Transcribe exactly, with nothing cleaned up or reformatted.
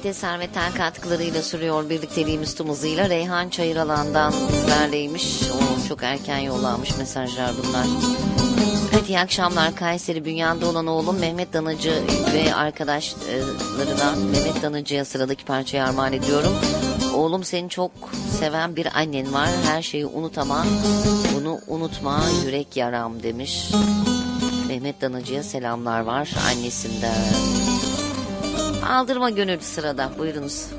Eser ve Tel katkılarıyla sürüyor birlikteliğimiz tüm hızıyla. Reyhan Çayıralan'dan bizlerleymiş. O çok erken yollanmış mesajlar bunlar. Evet, iyi akşamlar. Kayseri Bünyan'da olan oğlum Mehmet Danıcı ve arkadaşlarına Mehmet Danıcı'ya sıradaki parçayı armağan ediyorum. Oğlum, seni çok seven bir annen var. Her şeyi unut ama bunu unutma, yürek yaram demiş. Mehmet Danıcı'ya selamlar var annesinden. Aldırma Gönül sırada. Buyurunuz.